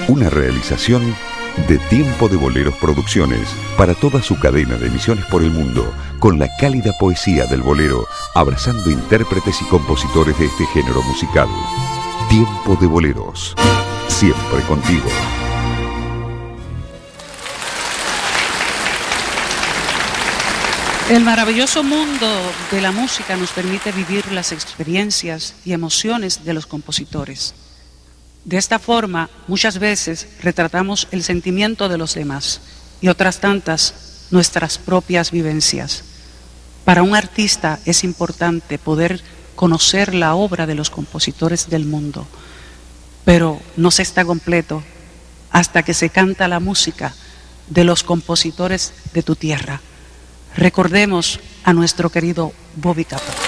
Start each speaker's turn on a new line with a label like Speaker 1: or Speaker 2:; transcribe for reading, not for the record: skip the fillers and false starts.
Speaker 1: Una realización de Tiempo de Boleros Producciones para toda su cadena de emisiones por el mundo, con la cálida poesía del bolero, abrazando intérpretes y compositores de este género musical. Tiempo de Boleros, siempre contigo.
Speaker 2: El maravilloso mundo de la música nos permite vivir las experiencias y emociones de los compositores. De esta forma, muchas veces retratamos el sentimiento de los demás y otras tantas nuestras propias vivencias. Para un artista es importante poder conocer la obra de los compositores del mundo, pero no se está completo hasta que se canta la música de los compositores de tu tierra. Recordemos a nuestro querido Bobby Capó.